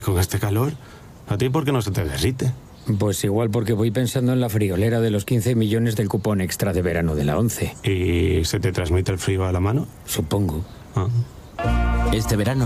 Con este calor, ¿a ti por qué no se te derrite? Pues igual porque voy pensando en la friolera de los 15 millones del cupón extra de verano de la 11. ¿Y se te transmite el frío a la mano? Supongo. Ah. Este verano